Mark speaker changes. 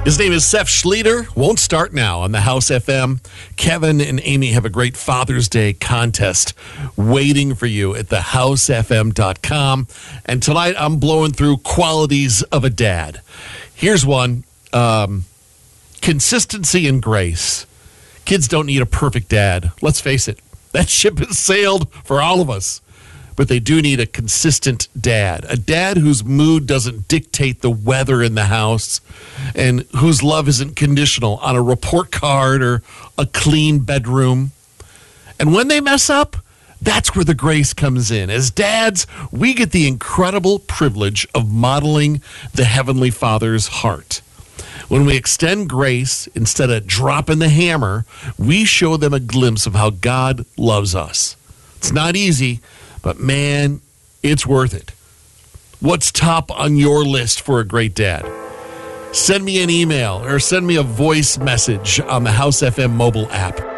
Speaker 1: His name is Seth Schleter. Won't start now on the House FM. Kevin and Amy have a great Father's Day contest waiting for you at thehousefm.com. And tonight I'm blowing through qualities of a dad. Here's one. Consistency and grace. Kids don't need a perfect dad. Let's face it. That ship has sailed for all of us. But they do need a consistent dad. A dad whose mood doesn't dictate the weather in the house and whose love isn't conditional on a report card or a clean bedroom. And when they mess up, that's where the grace comes in. As dads, we get the incredible privilege of modeling the Heavenly Father's heart. When we extend grace instead of dropping the hammer, we show them a glimpse of how God loves us. It's not easy, but man, it's worth it. What's top on your list for a great dad? Send me an email or send me a voice message on the House FM mobile app.